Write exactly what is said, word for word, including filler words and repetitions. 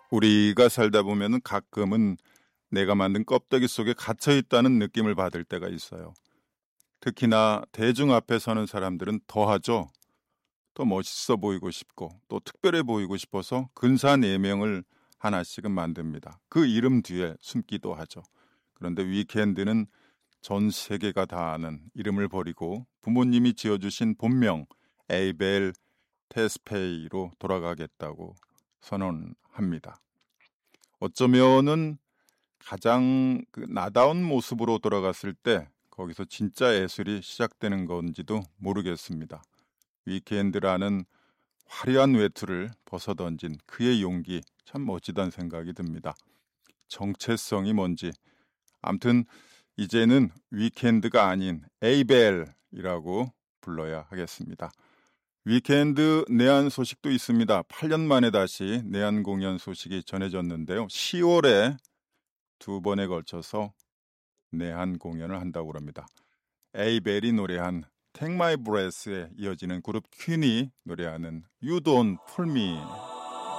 우리가 살다 보면은 가끔은 내가 만든 껍데기 속에 갇혀 있다는 느낌을 받을 때가 있어요. 특히나 대중 앞에 서는 사람들은 더하죠. 또 멋있어 보이고 싶고 또 특별해 보이고 싶어서 근사한 예명을 하나씩은 만듭니다. 그 이름 뒤에 숨기도 하죠. 그런데 위켄드는 전 세계가 다 아는 이름을 버리고 부모님이 지어주신 본명 에이벨 테스페이로 돌아가겠다고 선언합니다. 어쩌면은 가장 그 나다운 모습으로 돌아갔을 때 거기서 진짜 예술이 시작되는 건지도 모르겠습니다. 위켄드라는 화려한 외투를 벗어던진 그의 용기 참 멋지다는 생각이 듭니다. 정체성이 뭔지 암튼 이제는 위켄드가 아닌 에이벨이라고 불러야 하겠습니다. 위켄드 내한 소식도 있습니다. 팔 년 만에 다시 내한 공연 소식이 전해졌는데요. 시월에 두 번에 걸쳐서 내한 공연을 한다고 합니다. 에이벨이 노래한 Take My Breath에 이어지는 그룹 퀸이 노래하는 You Don't Fool Me